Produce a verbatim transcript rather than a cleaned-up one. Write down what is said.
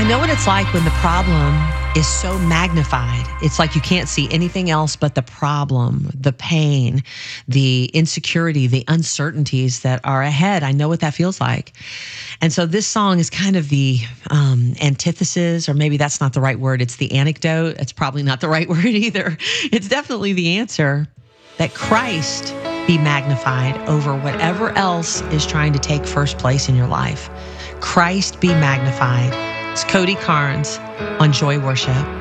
know what it's like when the problem is so magnified. It's like you can't see anything else but the problem, the pain, the insecurity, the uncertainties that are ahead. I know what that feels like. And so this song is kind of the um, antithesis, or maybe that's not the right word. It's the anecdote. It's probably not the right word either. It's definitely the answer, that Christ be magnified over whatever else is trying to take first place in your life. Christ be magnified. It's Cody Carnes on Joy Worship.